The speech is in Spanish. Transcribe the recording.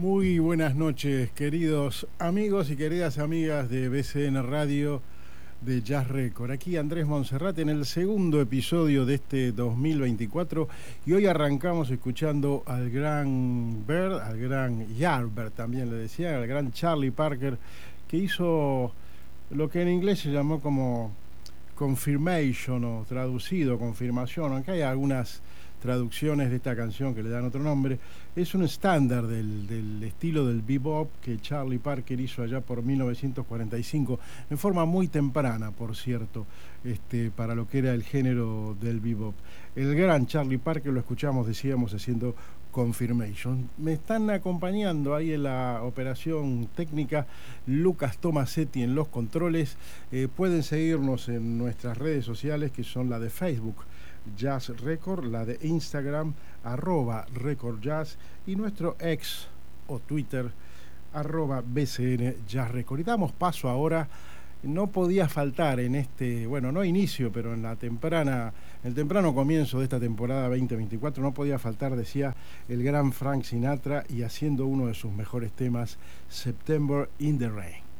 Muy buenas noches, queridos amigos y queridas amigas de BCN Radio de Jazz Record. Aquí Andrés Monserrate en el segundo episodio de este 2024 y hoy arrancamos escuchando al gran Bird, al gran Yardbird también le decían, al gran Charlie Parker, que hizo lo que en inglés se llamó como confirmation o traducido, confirmación, aunque hay algunas traducciones de esta canción que le dan otro nombre. Es un estándar del estilo del bebop que Charlie Parker hizo allá por 1945, en forma muy temprana, por cierto, para lo que era el género del bebop. El gran Charlie Parker lo escuchamos, decíamos, haciendo Confirmation. Me están acompañando ahí en la operación técnica Lucas Tomasetti en los controles. Pueden seguirnos en nuestras redes sociales, que son la de Facebook Jazz Record, la de Instagram @RecordJazz y nuestro ex o Twitter @BCN Jazz Record. Y damos paso ahora. No podía faltar en este, bueno, no inicio, pero en el temprano comienzo de esta temporada 2024, no podía faltar, decía, el gran Frank Sinatra, y haciendo uno de sus mejores temas, September in the Rain.